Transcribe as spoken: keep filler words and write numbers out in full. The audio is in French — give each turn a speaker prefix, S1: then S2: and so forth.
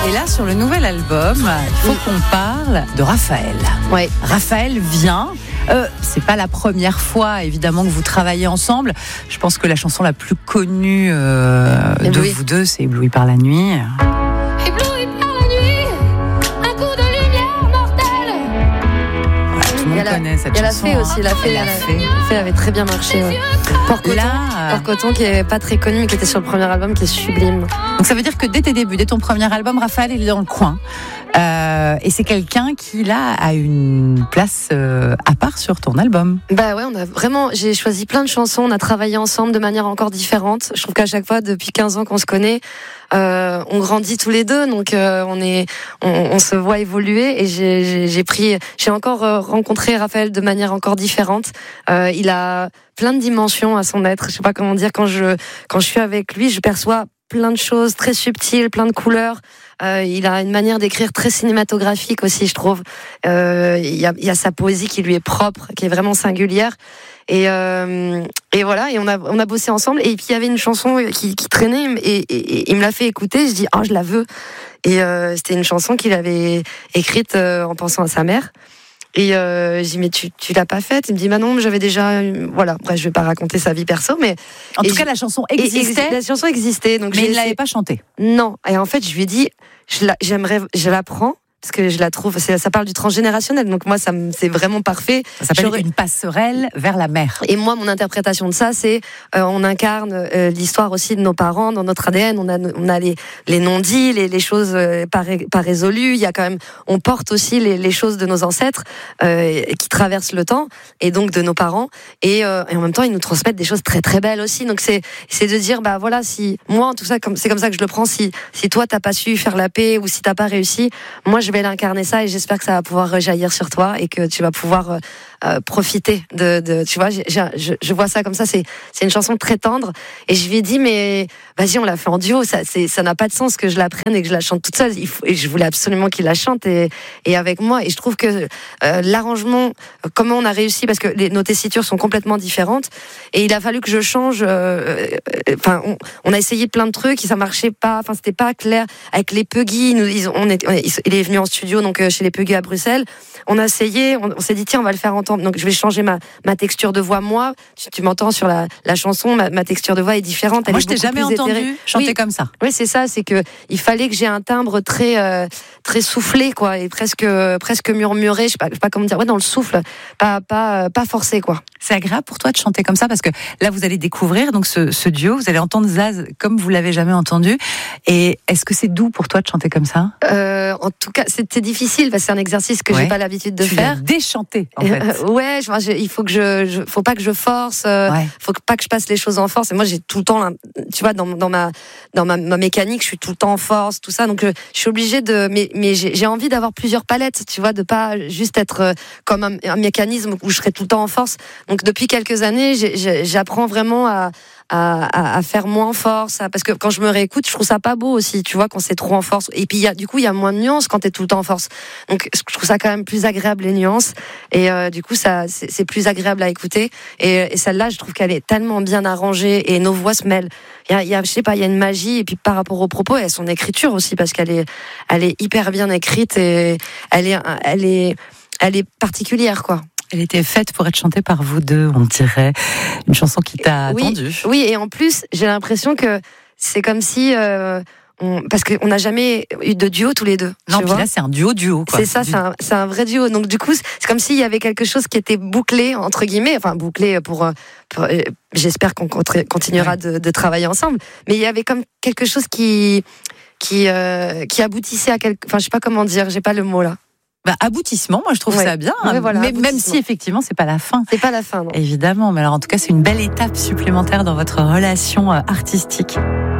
S1: Et là, sur le nouvel album, il faut qu'on parle de Raphaël.
S2: Ouais.
S1: Raphaël vient. Euh, c'est pas la première fois, évidemment, que vous travaillez ensemble. Je pense que la chanson la plus connue euh, de
S2: Ébloui.
S1: vous deux, c'est Ébloui par la nuit.
S3: Ébloui par la nuit, un coup de lumière mortelle.
S1: Voilà, tout le monde
S2: Elle a-
S1: connaît cette
S2: Elle a
S1: chanson.
S2: fait aussi, la fée,
S1: Elle a
S2: elle, a-
S1: fait.
S2: la fée avait très bien marché. Ouais. Port Coton,
S1: Là,
S2: Port Coton, qui est pas très connu, mais qui était sur le premier album, qui est sublime.
S1: donc ça veut dire que dès tes débuts, dès ton premier album, Raphaël, il est dans le coin. Euh, et c'est quelqu'un qui, là, a une place euh, à part sur ton album.
S2: Bah ouais, on a vraiment, j'ai choisi plein de chansons, on a travaillé ensemble de manière encore différente. Je trouve qu'à chaque fois, depuis quinze ans qu'on se connaît, euh, on grandit tous les deux, donc euh, on est, on, on se voit évoluer. Et j'ai, j'ai, j'ai pris, j'ai encore euh, rencontré Raphaël de manière encore différente. Euh, il a plein de dimensions à son être. Je sais pas comment dire. Quand je, quand je suis avec lui, je perçois plein de choses très subtiles, plein de couleurs. Euh, il a une manière d'écrire très cinématographique aussi, je trouve. Euh, il y a, il y a sa poésie qui lui est propre, qui est vraiment singulière. Et, euh, et voilà, et on a, on a bossé ensemble. Et puis il y avait une chanson qui, qui traînait et, et, et il me l'a fait écouter. Je dis, ah, oh, je la veux. Et euh, c'était une chanson qu'il avait écrite euh, en pensant à sa mère. Et euh, je dis, mais tu, tu l'as pas faite? Il me dit, bah non, j'avais déjà. Voilà, après, je vais pas raconter sa vie perso, mais.
S1: En
S2: et
S1: tout
S2: je-
S1: cas, la chanson
S2: et-
S1: existait,
S2: et la chanson existait. Donc
S1: mais
S2: j'ai
S1: il ne l'avait
S2: essayé-
S1: pas chantée.
S2: Non. Et en fait, je lui ai dit, je la, j'aimerais, je la prends. Parce que je la trouve, c'est, ça parle du transgénérationnel, donc moi ça me, c'est vraiment parfait.
S1: Ça s'appelle
S2: J'aurais-
S1: Une passerelle vers la mer.
S2: Et moi, mon interprétation de ça, c'est euh, on incarne euh, l'histoire aussi de nos parents dans notre A D N. On a, on a les, les non-dits, les, les choses euh, pas, ré- pas résolues. Il y a quand même, on porte aussi les, les choses de nos ancêtres euh, qui traversent le temps et donc de nos parents. Et, euh, et en même temps, ils nous transmettent des choses très très belles aussi. Donc c'est, c'est de dire bah voilà, si moi en tout ça, comme c'est comme ça que je le prends. Si, si toi t'as pas su faire la paix ou si t'as pas réussi, moi je vais l'incarner ça et j'espère que ça va pouvoir rejaillir sur toi et que tu vas pouvoir euh, euh, profiter de, de tu vois j'ai, j'ai, je, je vois ça comme ça, c'est c'est une chanson très tendre et je lui ai dit mais vas-y, on l'a fait en duo, ça c'est ça n'a pas de sens que je la prenne et que je la chante toute seule. Il faut, et je voulais absolument qu'il la chante et et avec moi. Et je trouve que euh, l'arrangement, comment on a réussi, parce que les, nos tessitures sont complètement différentes et il a fallu que je change. Enfin, euh, on, on a essayé plein de trucs et ça marchait pas. Enfin, c'était pas clair avec les Puggy. Nous, ils, on est, on est, il est venu en studio donc euh, chez les Puggy à Bruxelles. On a essayé, on, on s'est dit tiens, on va le faire entendre. Donc je vais changer ma ma texture de voix. Moi, tu, tu m'entends sur la la chanson, ma, ma texture de voix est différente. Elle
S1: Moi,
S2: est
S1: je t'ai
S2: beaucoup
S1: jamais
S2: plus
S1: entendu
S2: éthérée.
S1: chanter
S2: Oui.
S1: comme ça.
S2: Oui, c'est ça, c'est que il fallait que j'ai un timbre très euh, très soufflé quoi et presque presque murmuré, je sais pas, je sais pas comment dire, ouais, dans le souffle, pas pas euh, pas forcé quoi.
S1: C'est agréable pour toi de chanter comme ça parce que là, vous allez découvrir donc ce, ce duo, vous allez entendre Zaz comme vous l'avez jamais entendu. Et est-ce que c'est doux pour toi de chanter comme ça?
S2: Euh, en tout cas, c'était difficile parce que c'est un exercice que
S1: Ouais.
S2: j'ai pas l'habitude de
S1: Tu
S2: faire.
S1: l'as déchanté en fait.
S2: Euh, ouais, je, je, il faut que je, je faut pas que je force, euh,
S1: Ouais.
S2: faut que, pas que je passe les choses en force. Et moi, j'ai tout le temps, là, tu vois, dans, dans ma, dans ma, ma mécanique, je suis tout le temps en force, tout ça. Donc, je, je suis obligée de, mais, mais j'ai, j'ai envie d'avoir plusieurs palettes, tu vois, de pas juste être euh, comme un, un mécanisme où je serai tout le temps en force. Donc, depuis quelques années, j'ai, j'ai, j'apprends vraiment à, à, à, à faire moins en force, à- parce que quand je me réécoute, je trouve ça pas beau aussi, tu vois, quand c'est trop en force. Et puis, il y a, du coup, il y a moins de nuances quand t'es tout le temps en force. Donc, je trouve ça quand même plus agréable les nuances. Et euh, du coup, ça, c'est, c'est plus agréable à écouter. Et, et celle-là, je trouve qu'elle est tellement bien arrangée et nos voix se mêlent. Il y a, il y a, je sais pas, il y a une magie. Et puis par rapport aux propos, et à son écriture aussi, parce qu'elle est, elle est hyper bien écrite et elle est, elle est, elle est particulière, quoi.
S1: Elle était faite pour être chantée par vous deux, on dirait. Une chanson qui t'a
S2: Oui,
S1: attendu.
S2: oui, et en plus, j'ai l'impression que c'est comme si, euh, on, parce qu'on n'a jamais eu de duo tous les deux.
S1: Non,
S2: tu
S1: puis
S2: vois.
S1: là, c'est un duo-duo. quoi.
S2: C'est ça,
S1: Du-
S2: c'est un, c'est un vrai duo. Donc du coup, c'est comme s'il y avait quelque chose qui était bouclé entre guillemets, enfin bouclé pour. pour euh, j'espère qu'on contra- continuera
S1: Ouais.
S2: de, de travailler ensemble. Mais il y avait comme quelque chose qui qui euh, qui aboutissait à quelque. Enfin, je sais pas comment dire. J'ai pas le mot là.
S1: Bah, aboutissement, moi je trouve
S2: Ouais.
S1: ça bien.
S2: Ouais, voilà,
S1: mais même
S2: aboutissement.
S1: si effectivement, c'est pas la fin.
S2: C'est pas la fin, non.
S1: Évidemment, mais alors en tout cas, c'est une belle étape supplémentaire dans votre relation euh, artistique.